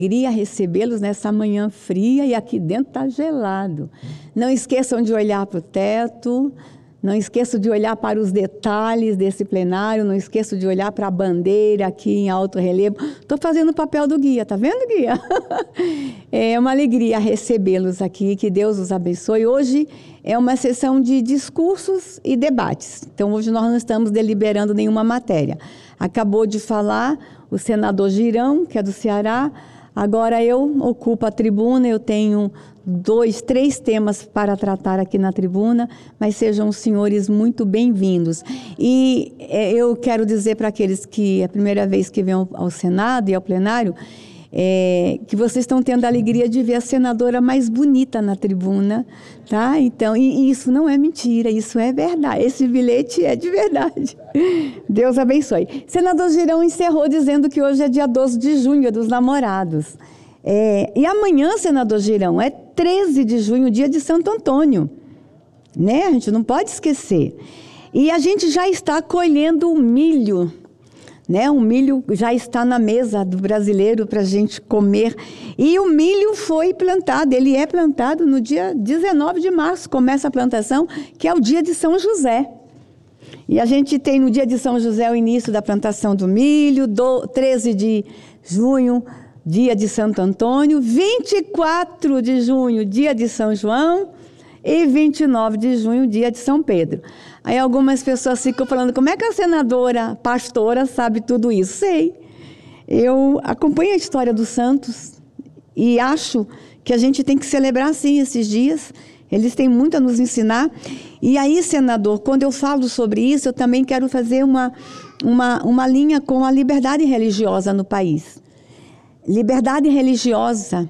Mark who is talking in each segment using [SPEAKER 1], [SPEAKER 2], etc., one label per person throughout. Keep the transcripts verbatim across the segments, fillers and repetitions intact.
[SPEAKER 1] Queria recebê-los nessa manhã fria e aqui dentro está gelado. Não esqueçam de olhar para o teto, não esqueçam de olhar para os detalhes desse plenário, não esqueçam de olhar para a bandeira aqui em alto relevo. Estou fazendo o papel do guia, tá vendo, guia? É uma alegria recebê-los aqui, que Deus os abençoe. Hoje é uma sessão de discursos e debates, então hoje nós não estamos deliberando nenhuma matéria. Acabou de falar o senador Girão, que é do Ceará. Agora eu ocupo a tribuna, eu tenho dois, três temas para tratar aqui na tribuna, mas sejam os senhores muito bem-vindos. E é, eu quero dizer para aqueles que é a primeira vez que vêm ao, ao Senado e ao plenário, é, que vocês estão tendo a alegria de ver a senadora mais bonita na tribuna, tá? Então, e, e isso não é mentira, isso é verdade, esse bilhete é de verdade. Deus abençoe. Senador Girão encerrou dizendo que hoje é dia doze de junho, é dos namorados. É, e amanhã, senador Girão, é treze de junho, dia de Santo Antônio, né? A gente não pode esquecer. E a gente já está colhendo o milho, né? O milho já está na mesa do brasileiro para a gente comer. E o milho foi plantado, ele é plantado no dia dezenove de março, começa a plantação, que é o dia de São José. E a gente tem no dia de São José o início da plantação do milho, do treze de junho, dia de Santo Antônio, vinte e quatro de junho, dia de São João, e vinte e nove de junho, dia de São Pedro. Aí algumas pessoas ficam falando, como é que a senadora, pastora, sabe tudo isso? Sei. Eu acompanho a história dos santos e acho que a gente tem que celebrar, sim, esses dias. Eles têm muito a nos ensinar. E aí, senador, quando eu falo sobre isso, eu também quero fazer uma, uma, uma linha com a liberdade religiosa no país. Liberdade religiosa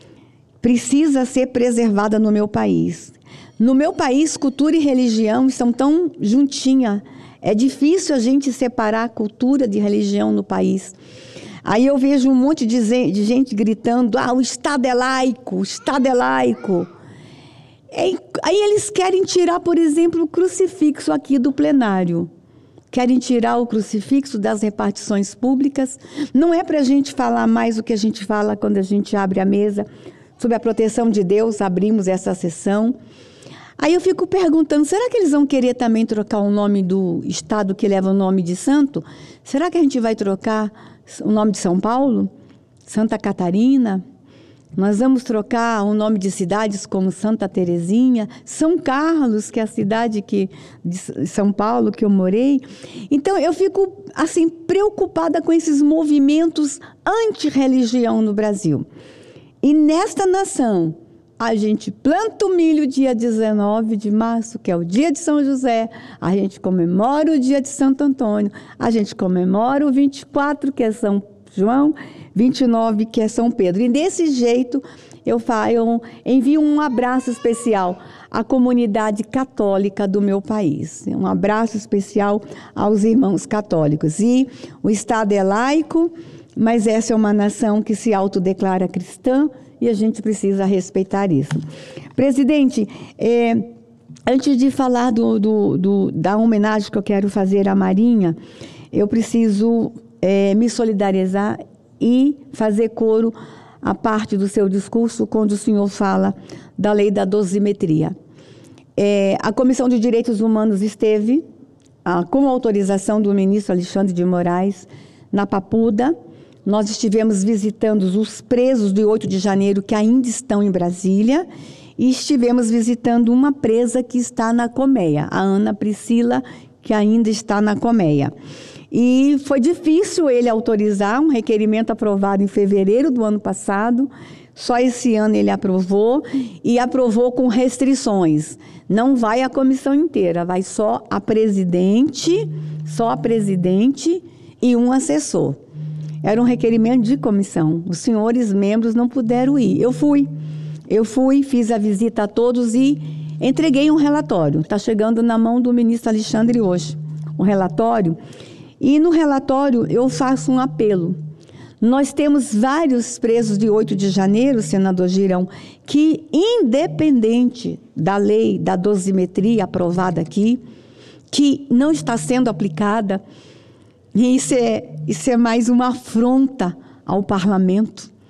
[SPEAKER 1] precisa ser preservada no meu país. No meu país, cultura e religião estão tão juntinhas. É difícil a gente separar a cultura de religião no país. Aí eu vejo um monte de gente gritando, ah, o Estado é laico, o Estado é laico. Aí eles querem tirar, por exemplo, o crucifixo aqui do plenário. Querem tirar o crucifixo das repartições públicas. Não é para a gente falar mais o que a gente fala quando a gente abre a mesa. Sob a proteção de Deus, abrimos essa sessão. Aí eu fico perguntando, será que eles vão querer também trocar o nome do estado que leva o nome de santo? Será que a gente vai trocar o nome de São Paulo? Santa Catarina? Nós vamos trocar o nome de cidades como Santa Terezinha, São Carlos, que é a cidade que, de São Paulo que eu morei. Então, eu fico assim, preocupada com esses movimentos anti-religião no Brasil. E nesta nação, a gente planta o milho dia dezenove de março, que é o dia de São José, a gente comemora o dia de Santo Antônio, a gente comemora o vinte e quatro, que é São João, vinte e nove, que é São Pedro. E desse jeito, eu, faço, eu envio um abraço especial à comunidade católica do meu país. Um abraço especial aos irmãos católicos. E o Estado é laico, mas essa é uma nação que se autodeclara cristã e a gente precisa respeitar isso. Presidente, é, antes de falar do, do, do, da homenagem que eu quero fazer à Marinha, eu preciso é, me solidarizar e fazer coro à parte do seu discurso quando o senhor fala da lei da dosimetria. É, a Comissão de Direitos Humanos esteve, a, com autorização do ministro Alexandre de Moraes, na Papuda. Nós estivemos visitando os presos de oito de janeiro que ainda estão em Brasília e estivemos visitando uma presa que está na Colmeia, a Ana Priscila, que ainda está na Colmeia. E foi difícil ele autorizar um requerimento aprovado em fevereiro do ano passado. Só esse ano ele aprovou e aprovou com restrições. Não vai a comissão inteira, vai só a presidente, só a presidente e um assessor. Era um requerimento de comissão. Os senhores membros não puderam ir. Eu fui. Eu fui, fiz a visita a todos e entreguei um relatório. Está chegando na mão do ministro Alexandre hoje, o relatório. E no relatório eu faço um apelo. Nós temos vários presos de oito de janeiro, senador Girão, que independente da lei da dosimetria aprovada aqui, que não está sendo aplicada, e isso é, isso é mais uma afronta ao parlamento.